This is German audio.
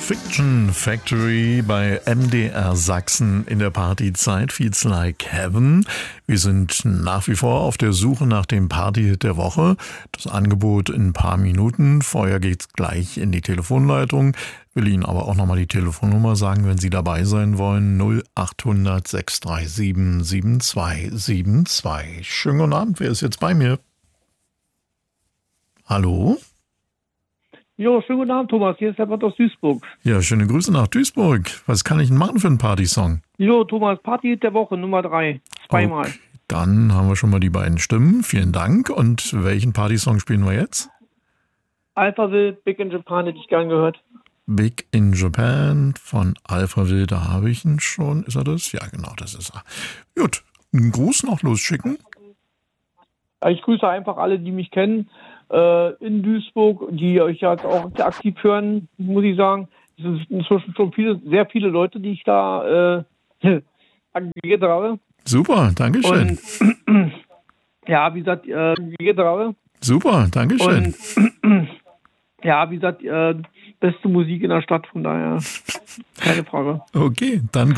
Fiction Factory bei MDR Sachsen in der Partyzeit. Feels Like Heaven. Wir sind nach wie vor auf der Suche nach dem Partyhit der Woche. Das Angebot in ein paar Minuten. Vorher geht's gleich in die Telefonleitung. Will Ihnen aber auch nochmal die Telefonnummer sagen, wenn Sie dabei sein wollen. 0800 637 7272. Schönen guten Abend. Wer ist jetzt bei mir? Hallo? Jo, schönen guten Abend, Thomas. Hier ist Herbert aus Duisburg. Ja, schöne Grüße nach Duisburg. Was kann ich denn machen für einen Partysong? Jo, Thomas, Party der Woche, Nummer 3. Zweimal. Okay, dann haben wir schon mal die beiden Stimmen. Vielen Dank. Und welchen Partysong spielen wir jetzt? Alphaville, Big in Japan, hätte ich gern gehört. Big in Japan von Alphaville, da habe ich ihn schon. Ist er das? Ja, genau, das ist er. Gut, einen Gruß noch losschicken. Ich grüße einfach alle, die mich kennen, in Duisburg, die euch jetzt auch sehr aktiv hören, muss ich sagen. Es sind inzwischen schon sehr viele Leute, die ich da aggregiert habe. Super, Dankeschön. Und ja, wie gesagt, aggregiert habe. Super, Dankeschön. Und ja, wie gesagt, beste Musik in der Stadt, von daher keine Frage. Okay, dann